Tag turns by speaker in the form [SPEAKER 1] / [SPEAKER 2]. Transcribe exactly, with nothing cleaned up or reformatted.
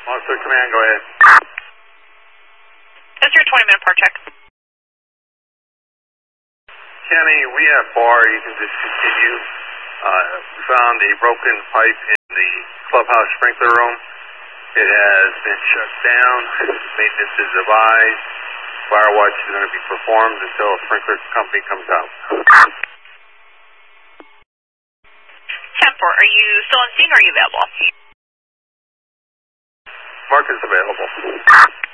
[SPEAKER 1] Monster Command, go ahead.
[SPEAKER 2] This is your twenty minute part check.
[SPEAKER 1] Kenny, we have bar, you can just continue. Uh, we found a broken pipe in the clubhouse sprinkler room. It has been shut down. Maintenance is advised. Fire watch is going to be performed until a sprinkler company comes out.
[SPEAKER 2] ten four, are you still on scene or are you available?
[SPEAKER 1] Mark is available.